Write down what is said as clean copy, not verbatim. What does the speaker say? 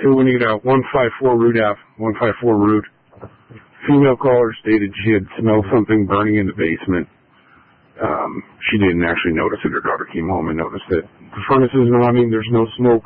Winnetka, 154 Root Ave, 154 Root. Female caller stated she had smelled something burning in the basement. She didn't actually notice it. Her daughter came home and noticed it. The furnace isn't running. There's no smoke